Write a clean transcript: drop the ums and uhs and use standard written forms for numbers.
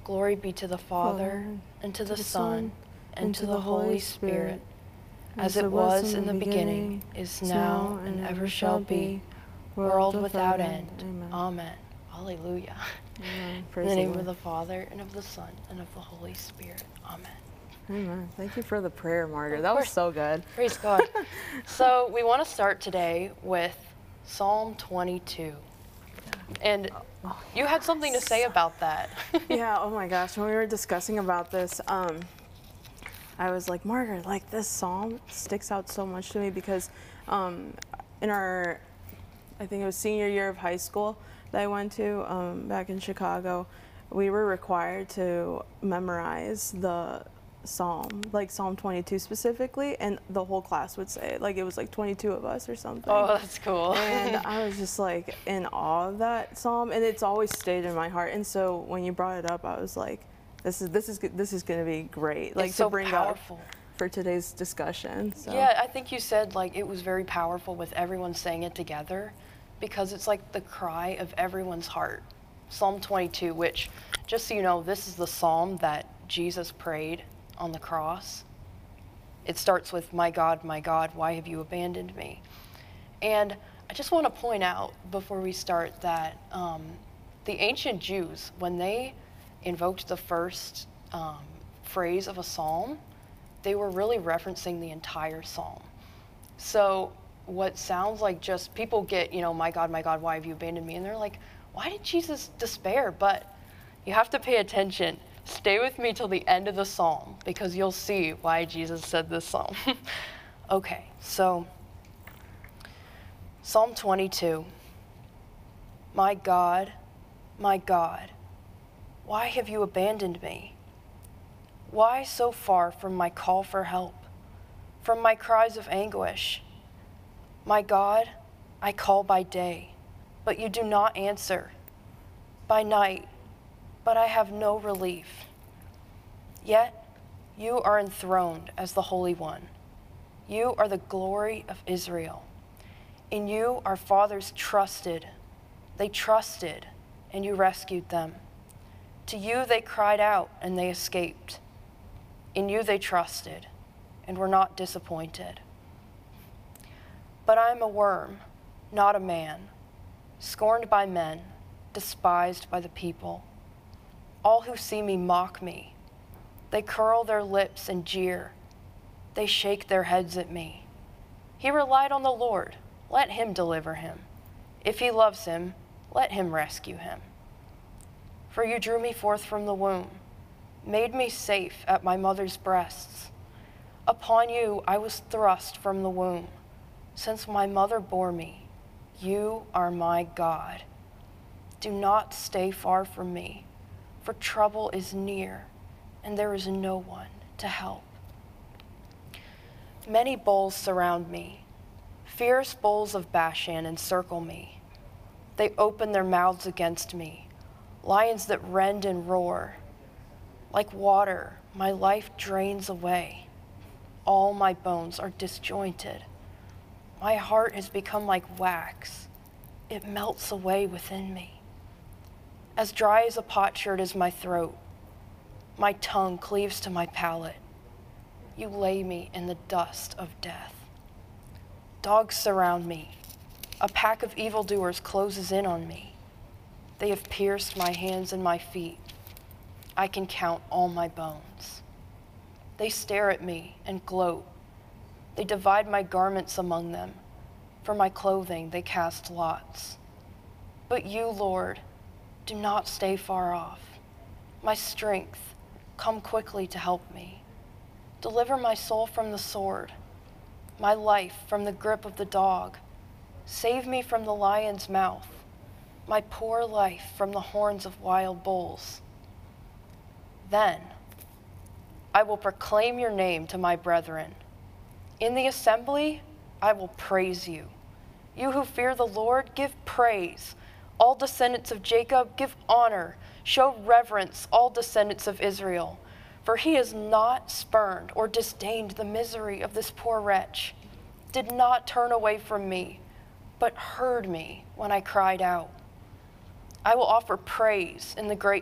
Glory be to the Father, and to the Son, and to the Holy Spirit, as it was in the beginning, is now, and ever shall be, world without end. Amen. Hallelujah. In the name of the Father, and of the Son, and of the Holy Spirit. Amen. Amen. Thank you for the prayer, Margaret. That was so good. Praise God. So we want to start today with Psalm 22. And you had something to say about that. Yeah, oh my gosh. When we were discussing about this, I was like, Margaret, like this psalm sticks out so much to me because in our, I think it was senior year of high school that I went to back in Chicago, we were required to memorize the psalm, like Psalm 22 specifically, and the whole class would say it. Like it was like 22 of us or something. Oh, that's cool. And I was just like in awe of that psalm, and it's always stayed in my heart. And so when you brought it up, I was like, this is going to be great, like it's so to bring powerful up for today's discussion. So. Yeah, I think you said like it was very powerful with everyone saying it together, because it's like the cry of everyone's heart. Psalm 22, which, just so you know, this is the psalm that Jesus prayed on the cross. It starts with, my God, why have you abandoned me? And I just want to point out before we start that the ancient Jews, when they invoked the first phrase of a psalm, they were really referencing the entire psalm. So what sounds like just people get, my God, why have you abandoned me? And they're like, why did Jesus despair? But you have to pay attention. Stay with me till the end of the psalm, because you'll see why Jesus said this psalm. Okay, so Psalm 22. My God, why have you abandoned me? Why so far from my call for help, from my cries of anguish? My God, I call by day, but you do not answer. By night, but I have no relief. Yet you are enthroned as the Holy One. You are the glory of Israel. In you our fathers trusted. They trusted, and you rescued them. To you they cried out, and they escaped. In you they trusted, and were not disappointed. But I am a worm, not a man, scorned by men, despised by the people. All who see me mock me. They curl their lips and jeer. They shake their heads at me. He relied on the Lord. Let him deliver him. If he loves him, let him rescue him. For you drew me forth from the womb, made me safe at my mother's breasts. Upon you I was thrust from the womb. Since my mother bore me, you are my God. Do not stay far from me, for trouble is near, and there is no one to help. Many bulls surround me. Fierce bulls of Bashan encircle me. They open their mouths against me, lions that rend and roar. Like water, my life drains away. All my bones are disjointed. My heart has become like wax. It melts away within me. As dry as a potsherd is my throat. My tongue cleaves to my palate. You lay me in the dust of death. Dogs surround me. A pack of evildoers closes in on me. They have pierced my hands and my feet. I can count all my bones. They stare at me and gloat. They divide my garments among them. For my clothing they cast lots. But you, Lord, do not stay far off. My strength, come quickly to help me. Deliver my soul from the sword, my life from the grip of the dog. Save me from the lion's mouth, my poor life from the horns of wild bulls. Then I will proclaim your name to my brethren. In the assembly, I will praise you. You who fear the Lord, give praise. All descendants of Jacob, give honor. Show reverence, all descendants of Israel. For he has not spurned or disdained the misery of this poor wretch, did not turn away from me, but heard me when I cried out. I will offer praise in the great